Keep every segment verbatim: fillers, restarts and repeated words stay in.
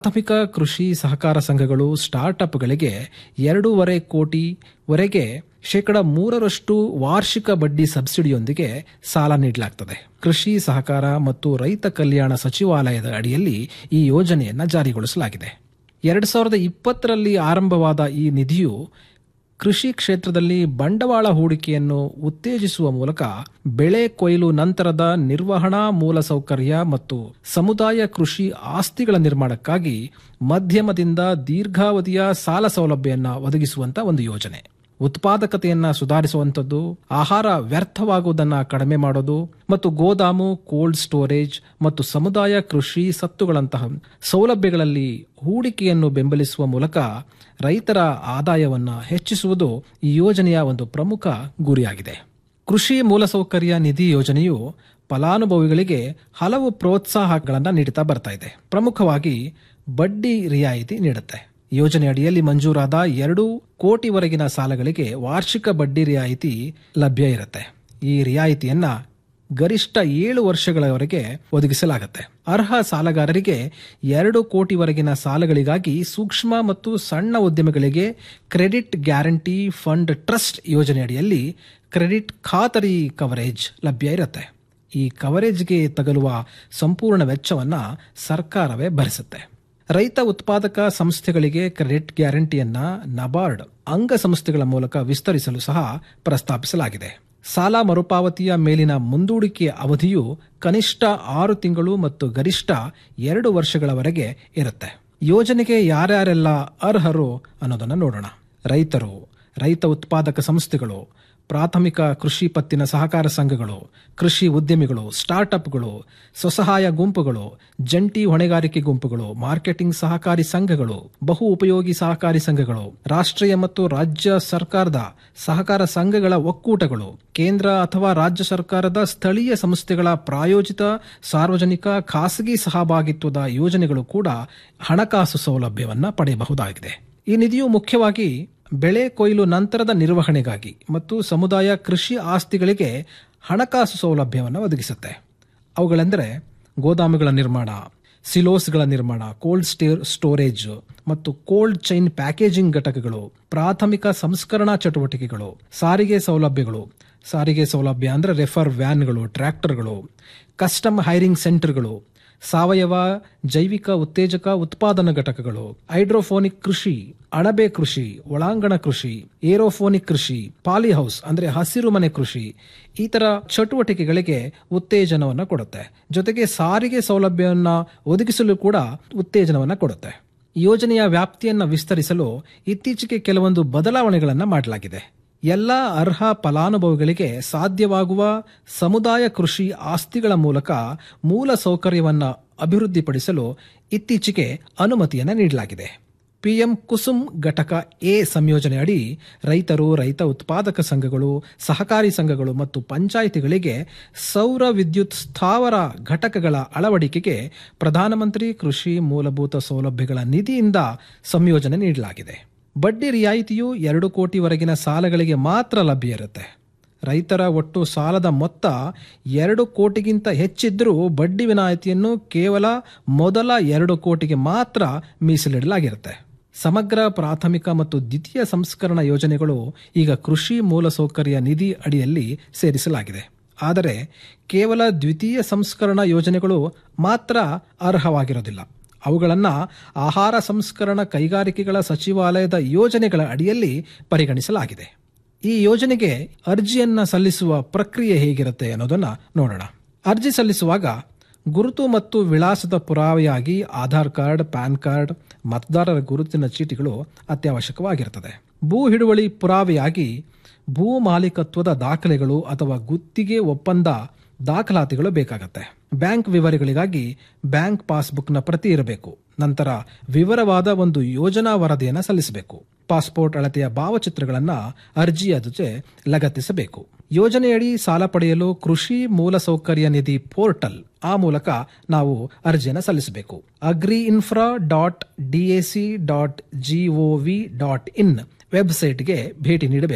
ಪ್ರಾಥಮಿಕ ಕೃಷಿ ಸಹಕಾರ ಸಂಘಗಳು ಸ್ಟಾರ್ಟ್ಅಪ್ಗಳಿಗೆ ಎರಡೂವರೆ ಕೋಟಿವರೆಗೆ ಶೇಕಡ ಮೂರರಷ್ಟು ವಾರ್ಷಿಕ ಬಡ್ಡಿ ಸಬ್ಸಿಡಿಯೊಂದಿಗೆ ಸಾಲ ನೀಡಲಾಗುತ್ತದೆ. ಕೃಷಿ ಸಹಕಾರ ಮತ್ತು ರೈತ ಕಲ್ಯಾಣ ಸಚಿವಾಲಯದ ಅಡಿಯಲ್ಲಿ ಈ ಯೋಜನೆಯನ್ನು ಜಾರಿಗೊಳಿಸಲಾಗಿದೆ. ಎರಡು ಸಾವಿರದ ಇಪ್ಪತ್ತರಲ್ಲಿ ಆರಂಭವಾದ ಈ ನಿಧಿಯು ಕೃಷಿ ಕ್ಷೇತ್ರದಲ್ಲಿ ಬಂಡವಾಳ ಹೂಡಿಕೆಯನ್ನು ಉತ್ತೇಜಿಸುವ ಮೂಲಕ ಬೆಳೆ ಕೊಯ್ಲು ನಂತರದ ನಿರ್ವಹಣಾ ಮೂಲಸೌಕರ್ಯ ಮತ್ತು ಸಮುದಾಯ ಕೃಷಿ ಆಸ್ತಿಗಳ ನಿರ್ಮಾಣಕ್ಕಾಗಿ ಮಧ್ಯಮದಿಂದ ದೀರ್ಘಾವಧಿಯ ಸಾಲ ಸೌಲಭ್ಯವನ್ನು ಒದಗಿಸುವಂತ ಒಂದು ಯೋಜನೆ. ಉತ್ಪಾದಕತೆಯನ್ನ ಸುಧಾರಿಸುವಂಥದ್ದು, ಆಹಾರ ವ್ಯರ್ಥವಾಗುವುದನ್ನು ಕಡಿಮೆ ಮಾಡೋದು ಮತ್ತು ಗೋದಾಮು, ಕೋಲ್ಡ್ ಸ್ಟೋರೇಜ್ ಮತ್ತು ಸಮುದಾಯ ಕೃಷಿ ಸತ್ತುಗಳಂತಹ ಸೌಲಭ್ಯಗಳಲ್ಲಿ ಹೂಡಿಕೆಯನ್ನು ಬೆಂಬಲಿಸುವ ಮೂಲಕ ರೈತರ ಆದಾಯವನ್ನು ಹೆಚ್ಚಿಸುವುದು ಈ ಯೋಜನೆಯ ಒಂದು ಪ್ರಮುಖ ಗುರಿಯಾಗಿದೆ. ಕೃಷಿ ಮೂಲಸೌಕರ್ಯ ನಿಧಿ ಯೋಜನೆಯು ಫಲಾನುಭವಿಗಳಿಗೆ ಹಲವು ಪ್ರೋತ್ಸಾಹಗಳನ್ನು ನೀಡುತ್ತಾ ಬರ್ತಾ ಇದೆ. ಪ್ರಮುಖವಾಗಿ ಬಡ್ಡಿ ರಿಯಾಯಿತಿ ನೀಡುತ್ತೆ. ಯೋಜನೆ ಅಡಿಯಲ್ಲಿ ಮಂಜೂರಾದ ಎರಡು ಕೋಟಿವರೆಗಿನ ಸಾಲಗಳಿಗೆ ವಾರ್ಷಿಕ ಬಡ್ಡಿ ರಿಯಾಯಿತಿ ಲಭ್ಯ ಇರುತ್ತೆ. ಈ ರಿಯಾಯಿತಿಯನ್ನ ಗರಿಷ್ಠ ಏಳು ವರ್ಷಗಳವರೆಗೆ ಒದಗಿಸಲಾಗುತ್ತೆ. ಅರ್ಹ ಸಾಲಗಾರರಿಗೆ ಎರಡು ಕೋಟಿವರೆಗಿನ ಸಾಲಗಳಿಗಾಗಿ ಸೂಕ್ಷ್ಮ ಮತ್ತು ಸಣ್ಣ ಉದ್ಯಮಗಳಿಗೆ ಕ್ರೆಡಿಟ್ ಗ್ಯಾರಂಟಿ ಫಂಡ್ ಟ್ರಸ್ಟ್ ಯೋಜನೆಯಡಿಯಲ್ಲಿ ಕ್ರೆಡಿಟ್ ಖಾತರಿ ಕವರೇಜ್ ಲಭ್ಯ ಇರುತ್ತೆ. ಈ ಕವರೇಜ್ಗೆ ತಗಲುವ ಸಂಪೂರ್ಣ ವೆಚ್ಚವನ್ನ ಸರ್ಕಾರವೇ ಭರಿಸುತ್ತೆ. ರೈತ ಉತ್ಪಾದಕ ಸಂಸ್ಥೆಗಳಿಗೆ ಕ್ರೆಡಿಟ್ ಗ್ಯಾರಂಟಿಯನ್ನ ನಬಾರ್ಡ್ ಅಂಗಸಂಸ್ಥೆಗಳ ಮೂಲಕ ವಿಸ್ತರಿಸಲು ಸಹ ಪ್ರಸ್ತಾಪಿಸಲಾಗಿದೆ. ಸಾಲ ಮರುಪಾವತಿಯ ಮೇಲಿನ ಮುಂದೂಡಿಕೆಯ ಅವಧಿಯು ಕನಿಷ್ಠ ಆರು ತಿಂಗಳು ಮತ್ತು ಗರಿಷ್ಠ ಎರಡು ವರ್ಷಗಳವರೆಗೆ ಇರುತ್ತೆ. ಯೋಜನೆಗೆ ಯಾರ್ಯಾರೆಲ್ಲ ಅರ್ಹರು ಅನ್ನೋದನ್ನು ನೋಡೋಣ. ರೈತರು, ರೈತ ಉತ್ಪಾದಕ ಸಂಸ್ಥೆಗಳು, ಪ್ರಾಥಮಿಕ ಕೃಷಿ ಪತ್ತಿನ ಸಹಕಾರ ಸಂಘಗಳು, ಕೃಷಿ ಉದ್ಯಮಿಗಳು, ಸ್ಟಾರ್ಟ್ಅಪ್ಗಳು, ಸ್ವಸಹಾಯ ಗುಂಪುಗಳು, ಜಂಟಿ ಹೊಣೆಗಾರಿಕೆ ಗುಂಪುಗಳು, ಮಾರ್ಕೆಟಿಂಗ್ ಸಹಕಾರಿ ಸಂಘಗಳು, ಬಹು ಉಪಯೋಗಿ ಸಹಕಾರಿ ಸಂಘಗಳು, ರಾಷ್ಟ್ರೀಯ ಮತ್ತು ರಾಜ್ಯ ಸರ್ಕಾರದ ಸಹಕಾರ ಸಂಘಗಳ ಒಕ್ಕೂಟಗಳು, ಕೇಂದ್ರ ಅಥವಾ ರಾಜ್ಯ ಸರ್ಕಾರದ ಸ್ಥಳೀಯ ಸಂಸ್ಥೆಗಳ ಪ್ರಾಯೋಜಿತ ಸಾರ್ವಜನಿಕ ಖಾಸಗಿ ಸಹಭಾಗಿತ್ವದ ಯೋಜನೆಗಳು ಕೂಡ ಹಣಕಾಸು ಸೌಲಭ್ಯವನ್ನು ಪಡೆಯಬಹುದಾಗಿದೆ. ಈ ನಿಧಿಯು ಮುಖ್ಯವಾಗಿ ಬೆಳೆ ಕೊಯ್ಲು ನಂತರದ ನಿರ್ವಹಣೆಗಾಗಿ ಮತ್ತು ಸಮುದಾಯ ಕೃಷಿ ಆಸ್ತಿಗಳಿಗೆ ಹಣಕಾಸು ಸೌಲಭ್ಯವನ್ನು ಒದಗಿಸುತ್ತೆ. ಅವುಗಳೆಂದರೆ ಗೋದಾಮುಗಳ ನಿರ್ಮಾಣ, ಸಿಲೋಸ್ಗಳ ನಿರ್ಮಾಣ, ಕೋಲ್ಡ್ ಸ್ಟೋರೇಜ್ ಮತ್ತು ಕೋಲ್ಡ್ ಚೈನ್ ಪ್ಯಾಕೇಜಿಂಗ್ ಘಟಕಗಳು, ಪ್ರಾಥಮಿಕ ಸಂಸ್ಕರಣಾ ಚಟುವಟಿಕೆಗಳು, ಸಾರಿಗೆ ಸೌಲಭ್ಯಗಳು. ಸಾರಿಗೆ ಸೌಲಭ್ಯ ಅಂದರೆ ರೆಫರ್ ವ್ಯಾನ್ಗಳು, ಟ್ರ್ಯಾಕ್ಟರ್ಗಳು, ಕಸ್ಟಮ್ ಹೈರಿಂಗ್ ಸೆಂಟರ್ಗಳು, ಸಾವಯವ ಜೈವಿಕ ಉತ್ತೇಜಕ ಉತ್ಪಾದನಾ ಘಟಕಗಳು, ಹೈಡ್ರೋಫೋನಿಕ್ ಕೃಷಿ, ಅಣಬೆ ಕೃಷಿ, ಒಳಾಂಗಣ ಕೃಷಿ, ಏರೋಫೋನಿಕ್ ಕೃಷಿ, ಪಾಲಿಹೌಸ್ ಅಂದರೆ ಹಸಿರು ಮನೆ ಕೃಷಿ, ಈ ತರ ಚಟುವಟಿಕೆಗಳಿಗೆ ಉತ್ತೇಜನವನ್ನು ಕೊಡುತ್ತೆ. ಜೊತೆಗೆ ಸಾರಿಗೆ ಸೌಲಭ್ಯವನ್ನು ಒದಗಿಸಲು ಕೂಡ ಉತ್ತೇಜನವನ್ನು ಕೊಡುತ್ತೆ. ಯೋಜನೆಯ ವ್ಯಾಪ್ತಿಯನ್ನು ವಿಸ್ತರಿಸಲು ಇತ್ತೀಚೆಗೆ ಕೆಲವೊಂದು ಬದಲಾವಣೆಗಳನ್ನು ಮಾಡಲಾಗಿದೆ. ಎಲ್ಲ ಅರ್ಹ ಫಲಾನುಭವಿಗಳಿಗೆ ಸಾಧ್ಯವಾಗುವ ಸಮುದಾಯ ಕೃಷಿ ಆಸ್ತಿಗಳ ಮೂಲಕ ಮೂಲ ಸೌಕರ್ಯವನ್ನು ಅಭಿವೃದ್ಧಿಪಡಿಸಲು ಇತ್ತೀಚೆಗೆ ಅನುಮತಿಯನ್ನು ನೀಡಲಾಗಿದೆ. ಪಿಎಂ ಕುಸುಮ್ ಘಟಕ ಎ ಸಂಯೋಜನೆಯಡಿ ರೈತರು, ರೈತ ಉತ್ಪಾದಕ ಸಂಘಗಳು, ಸಹಕಾರಿ ಸಂಘಗಳು ಮತ್ತು ಪಂಚಾಯಿತಿಗಳಿಗೆ ಸೌರ ವಿದ್ಯುತ್ ಸ್ಥಾವರ ಘಟಕಗಳ ಅಳವಡಿಕೆಗೆ ಪ್ರಧಾನಮಂತ್ರಿ ಕೃಷಿ ಮೂಲಭೂತ ಸೌಲಭ್ಯಗಳ ನಿಧಿಯಿಂದ ಸಂಯೋಜನೆ ನೀಡಲಾಗಿದೆ. ಬಡ್ಡಿ ರಿಯಾಯಿತಿಯು ಎರಡು ಕೋಟಿವರೆಗಿನ ಸಾಲಗಳಿಗೆ ಮಾತ್ರ ಲಭ್ಯ ಇರುತ್ತೆ. ರೈತರ ಒಟ್ಟು ಸಾಲದ ಮೊತ್ತ ಎರಡು ಕೋಟಿಗಿಂತ ಹೆಚ್ಚಿದ್ದರೂ ಬಡ್ಡಿ ವಿನಾಯಿತಿಯನ್ನು ಕೇವಲ ಮೊದಲ ಎರಡು ಕೋಟಿಗೆ ಮಾತ್ರ ಮೀಸಲಿಡಲಾಗಿರುತ್ತೆ. ಸಮಗ್ರ ಪ್ರಾಥಮಿಕ ಮತ್ತು ದ್ವಿತೀಯ ಸಂಸ್ಕರಣಾ ಯೋಜನೆಗಳು ಈಗ ಕೃಷಿ ಮೂಲಸೌಕರ್ಯ ನಿಧಿ ಅಡಿಯಲ್ಲಿ ಸೇರಿಸಲಾಗಿದೆ. ಆದರೆ ಕೇವಲ ದ್ವಿತೀಯ ಸಂಸ್ಕರಣಾ ಯೋಜನೆಗಳು ಮಾತ್ರ ಅರ್ಹವಾಗಿರೋದಿಲ್ಲ. ಅವುಗಳನ್ನು ಆಹಾರ ಸಂಸ್ಕರಣಾ ಕೈಗಾರಿಕೆಗಳ ಸಚಿವಾಲಯದ ಯೋಜನೆಗಳ ಅಡಿಯಲ್ಲಿ ಪರಿಗಣಿಸಲಾಗಿದೆ. ಈ ಯೋಜನೆಗೆ ಅರ್ಜಿಯನ್ನ ಸಲ್ಲಿಸುವ ಪ್ರಕ್ರಿಯೆ ಹೇಗಿರುತ್ತೆ ಅನ್ನೋದನ್ನು ನೋಡೋಣ. ಅರ್ಜಿ ಸಲ್ಲಿಸುವಾಗ ಗುರುತು ಮತ್ತು ವಿಳಾಸದ ಪುರಾವೆಯಾಗಿ ಆಧಾರ್ ಕಾರ್ಡ್, ಪ್ಯಾನ್ ಕಾರ್ಡ್, ಮತದಾರರ ಗುರುತಿನ ಚೀಟಿಗಳು ಅತ್ಯವಶ್ಯಕವಾಗಿರುತ್ತದೆ. ಭೂ ಹಿಡುವಳಿ ಪುರಾವೆಯಾಗಿ ಭೂ ಮಾಲೀಕತ್ವದ ದಾಖಲೆಗಳು ಅಥವಾ ಗುತ್ತಿಗೆ ಒಪ್ಪಂದ ದಾಖಲಾತಿಗಳು ಬೇಕಾಗತ್ತೆ. ಬ್ಯಾಂಕ್ ವಿವರಗಳಿಗಾಗಿ ಬ್ಯಾಂಕ್ ಪಾಸ್ಬುಕ್ನ ಪ್ರತಿ ಇರಬೇಕು. ನಂತರ ವಿವರವಾದ ಒಂದು ಯೋಜನಾ ವರದಿಯನ್ನು ಸಲ್ಲಿಸಬೇಕು. ಪಾಸ್ಪೋರ್ಟ್ ಅಳತೆಯ ಭಾವಚಿತ್ರಗಳನ್ನು ಅರ್ಜಿಯ ಜೊತೆ ಲಗತ್ತಿಸಬೇಕು. ಯೋಜನೆಯಡಿ ಸಾಲ ಪಡೆಯಲು ಕೃಷಿ ಮೂಲಸೌಕರ್ಯ ನಿಧಿ ಪೋರ್ಟಲ್ ಆ ಮೂಲಕ ನಾವು ಅರ್ಜಿಯನ್ನು ಸಲ್ಲಿಸಬೇಕು. Agri infra dot DAC dot gov dot in ವೆಬ್ಸೈಟ್ಗೆ ಭೇಟಿ ನೀಡಬೇಕು.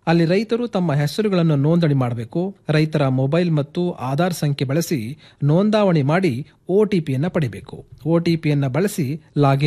ಅಲ್ಲಿ ರೈತರು ತಮ್ಮ ಹೆಸರುಗಳನ್ನು ನೋಂದಣಿ ಮಾಡಬೇಕು. ರೈತರ ಮೊಬೈಲ್ ಮತ್ತು ಆಧಾರ್ ಸಂಖ್ಯೆ ಬಳಸಿ ನೋಂದಾವಣಿ ಮಾಡಿ ಒಟಿಪಿಯನ್ನು ಪಡಿಬೇಕು. ಒಟಿಪಿಯನ್ನು ಬಳಸಿ ಲಾಗಿನ್